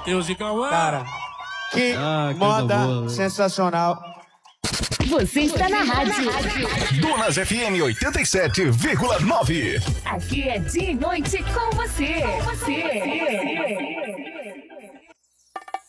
Matheus e Cauã. Cara, que moda boa, sensacional. Você está na rádio. Donas FM 87,9. Aqui é dia e noite com você. Com você.